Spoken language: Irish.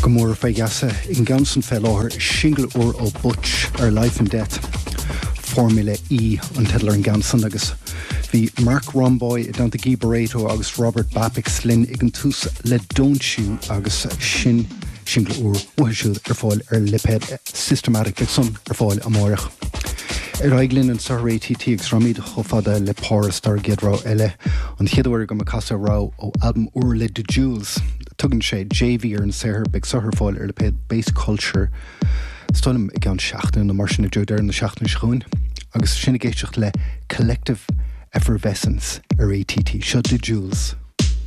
Gomór feigasa in gansan felláir single or ó Butch ar Life and Death Formula E an tedlar in gansan agus hí Mark Romboy i danta Guy Barreto agus Robert Bapix linn ag an tús le Don't You agus sin single or uhisisiúd ar fáil ar liped systematic ag son ar fáil amórach. Aiglinn an sa ATT agus ramid chofada le Porstar gedrá eile an chiadhar go casa rá ó album Urle de Jules. Tugann sé JV ar an séhir beag sothar fáil ar le ped bass culture stoilm ag an seachtain na mar sin na dúdar na seachtain schuin agus sinna géisteach le collective effervescence ar ATT Shut the Jules.